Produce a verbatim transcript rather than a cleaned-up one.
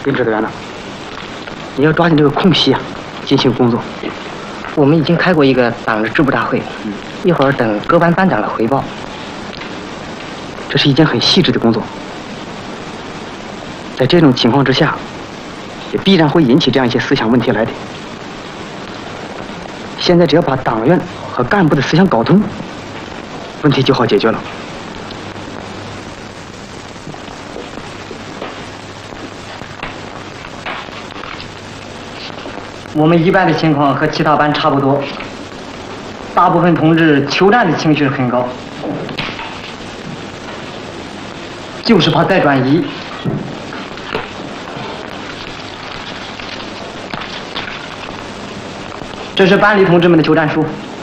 林指导员呢？你要抓紧这个空隙啊，进行工作。 我们已经开过一个党的支部大会，嗯，一会儿等各班班长来汇报。 这是一件很细致的工作，在这种情况之下，也必然会引起这样一些思想问题来的。现在只要把党员和干部的思想搞通，问题就好解决了。 我们一班的情况和其他班差不多，大部分同志求战的情绪很高，就是怕再转移。这是班里同志们的求战书。